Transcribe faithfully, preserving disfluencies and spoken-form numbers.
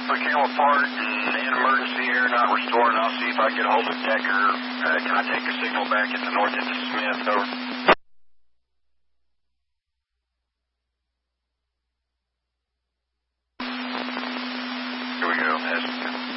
for Camel Park and an emergency air not restoring. I'll see if I get a hold of Decker. Uh, can I take a signal back at the north end of Smith? Over. Here we go. That's